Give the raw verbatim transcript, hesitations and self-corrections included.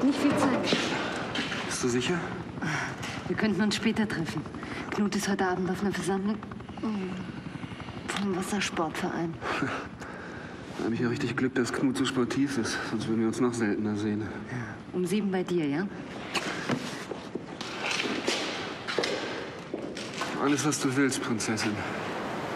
Nicht viel Zeit. Bist du sicher? Wir könnten uns später treffen. Knut ist heute Abend auf einer Versammlung vom Wassersportverein. Da habe ich ja richtig Glück, dass Knut so sportiv ist. Sonst würden wir uns noch seltener sehen. Ja. Um sieben bei dir, ja? Alles, was du willst, Prinzessin.